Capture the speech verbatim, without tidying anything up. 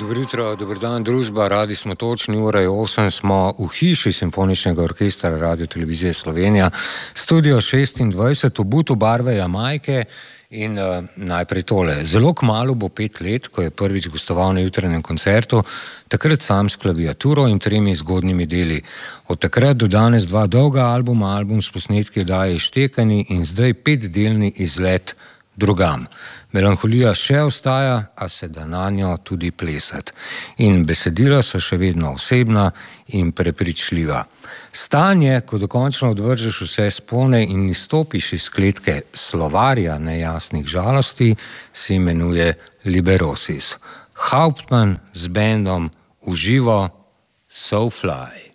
Dobro jutro, dober dan, družba, radi smo točni, ura je osem, smo v hiši Simfoničnega orkestra Radio Televizije Slovenija, studio šestindvajset, v butu barve Jamajke in uh, najprej tole. Zelo kmalu bo pet let, ko je prvič gostoval na jutranjem koncertu, takrat sam s klaviaturo in tremi zgodnjimi deli. Od takrat do danes dva dolga albuma, album s posnetki oddaje Štekani in zdaj petdelni izlet drugam. Melanholija še ostaja, a se da na njo tudi plesati. In besedila so še vedno osebna in prepričljiva. Stanje, ko dokončno odvržeš vse spone in izstopiš iz kletke slovarja nejasnih žalosti, se imenuje Liberosis. Hauptmann z bendom v živo Soulfly.